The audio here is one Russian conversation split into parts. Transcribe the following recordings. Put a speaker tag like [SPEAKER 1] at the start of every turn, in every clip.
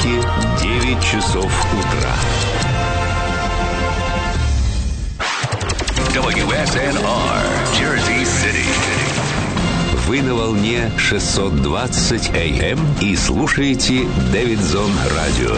[SPEAKER 1] Слушайте 9 часов утра. WSNR, Jersey City. Вы на волне 620 AM и слушаете Дэвидсон Радио.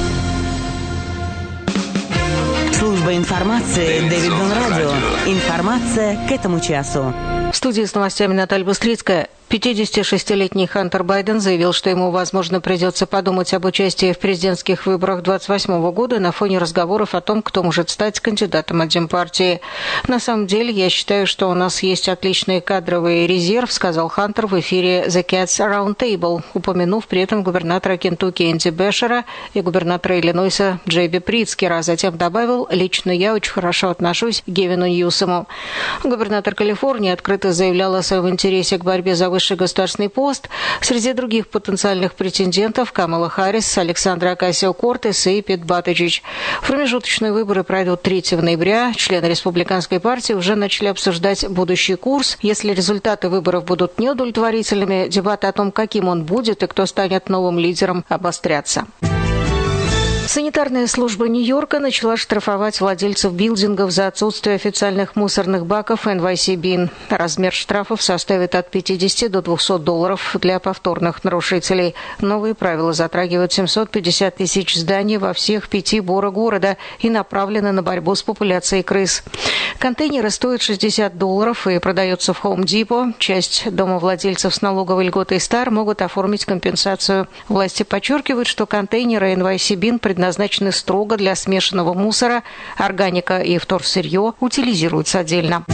[SPEAKER 2] Служба информации Дэвидсон Радио. Информация к этому часу.
[SPEAKER 3] В студии с новостями Наталья Быстрицкая. 56-летний Хантер Байден заявил, что ему, возможно, придется подумать об участии в президентских выборах 2028 года на фоне разговоров о том, кто может стать кандидатом от Демпартии. «На самом деле, я считаю, что у нас есть отличный кадровый резерв», сказал Хантер в эфире The Cats Roundtable, упомянув при этом губернатора Кентукки Энди Бешера и губернатора Иллинойса Джейби Притцкера, а затем добавил: «Лично я очень хорошо отношусь к Гевину Ньюсому». Губернатор Калифорнии открыто заявлял о своем интересе к борьбе за высший государственный пост. Среди других потенциальных претендентов Камала Харрис, Александра Окасио-Кортес и Пит Баттиджич. Промежуточные выборы пройдут 3 ноября. Члены республиканской партии уже начали обсуждать будущий курс. Если результаты выборов будут неудовлетворительными, дебаты о том, каким он будет и кто станет новым лидером, обострятся. Санитарная служба Нью-Йорка начала штрафовать владельцев билдингов за отсутствие официальных мусорных баков NYC Bin. Размер штрафов составит от $50 до $200 для повторных нарушителей. Новые правила затрагивают 750 тысяч зданий во всех 5 борах города и направлены на борьбу с популяцией крыс. Контейнеры стоят $60 и продаются в Home Depot. Часть домовладельцев с налоговой льготой Star могут оформить компенсацию. Власти подчеркивают, что контейнеры NYC Bin предназначены строго для смешанного мусора, органика и вторсырье утилизируются отдельно.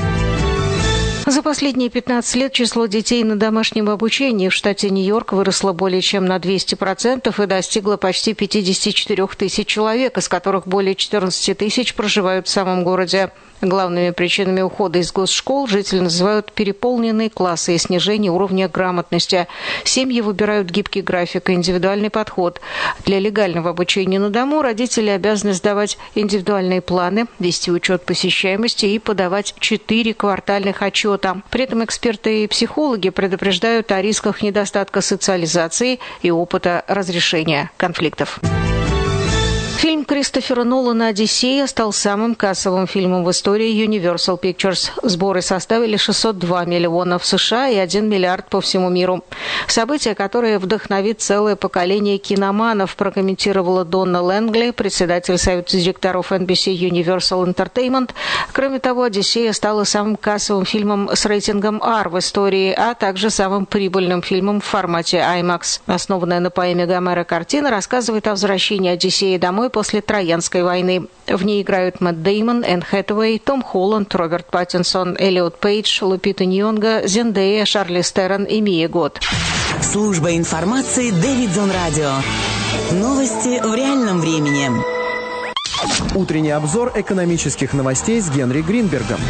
[SPEAKER 3] За последние 15 лет число детей на домашнем обучении в штате Нью-Йорк выросло более чем на 200% и достигло почти 54 тысяч человек, из которых более 14 тысяч проживают в самом городе. Главными причинами ухода из госшкол жители называют переполненные классы и снижение уровня грамотности. Семьи выбирают гибкий график и индивидуальный подход. Для легального обучения на дому родители обязаны сдавать индивидуальные планы, вести учет посещаемости и подавать 4 квартальных отчета. При этом эксперты и психологи предупреждают о рисках недостатка социализации и опыта разрешения конфликтов. Фильм Кристофера Нолана «Одиссея» стал самым кассовым фильмом в истории Universal Pictures. Сборы составили 602 миллиона в США и 1 миллиард по всему миру. Событие, которое вдохновит целое поколение киноманов, прокомментировала Донна Лэнгли, председатель совета директоров NBC Universal Entertainment. Кроме того, «Одиссея» стала самым кассовым фильмом с рейтингом R в истории, а также самым прибыльным фильмом в формате IMAX. Основанная на поэме Гомера картина рассказывает о возвращении Одиссеи домой после Троянской войны. В ней играют Мэтт Деймон, Энн Хэтэуэй, Том Холланд, Роберт Паттинсон, Эллиот Пейдж, Лупита Ньонго, Зендея, Шарлиз Терон и Мия Гот.
[SPEAKER 2] Служба информации Дэвидсон Радио. Новости в реальном времени.
[SPEAKER 4] Утренний обзор экономических новостей с Генри Гринбергом.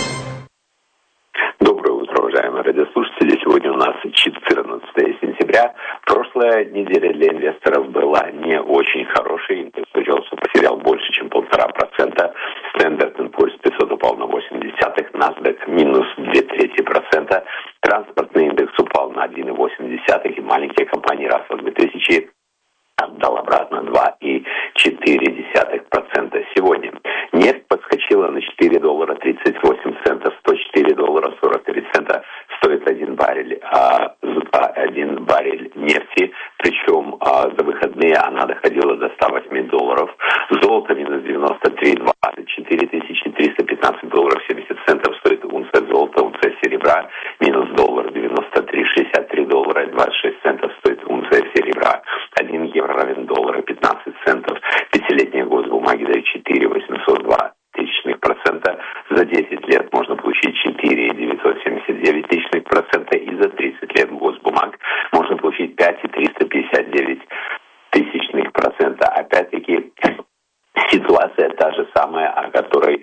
[SPEAKER 5] Доброе утро, уважаемые радиослушатели. Сегодня у нас 14 сентября. Прошлая неделя для инвесторов была не очень хорошей. Индекс Джонса потерял больше, чем 1,5%. Standard & Poor's 500 упал на 0,8%. NASDAQ минус 0,2%. Транспортный индекс упал на 1,8%. И маленькие компании Russell 2000 отдал обратно 2,4% сегодня. Нефть подскочила на $4.38, $104.43 стоит 1 баррель, один баррель нефти, причем за выходные она доходила до $108. Золото минус 93,20, $4315.70 стоит унция золота, унция серебра минус $93,63, 26 центов стоит унция серебра. 1 евро равен $1.15. Пятилетние госбумаги дают 4,802%. За 10 лет можно получить 4,979%. И за 30 лет госбумаг можно получить 5,359%. Опять-таки, ситуация та же самая, о которой